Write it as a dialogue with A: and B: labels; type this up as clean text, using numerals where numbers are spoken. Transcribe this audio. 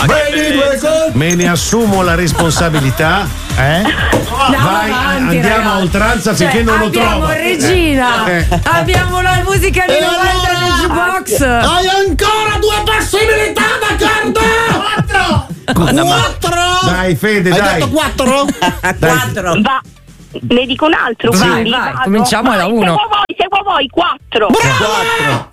A: Me ne assumo la responsabilità. Vai,
B: avanti,
A: andiamo a oltranza finché non lo trovo.
B: Abbiamo Regina, abbiamo la musica di 90 del jukebox.
C: Hai ancora 2 possibilità, d'accordo? 4.
A: Dai, Fede,
C: Hai
A: dai.
C: detto 4?
B: 4.
D: Va. Ne dico un altro,
B: Vai,
D: quindi
B: vai,
D: vado.
B: cominciamo da 1.
D: Seguo voi, 4.
C: Bravo!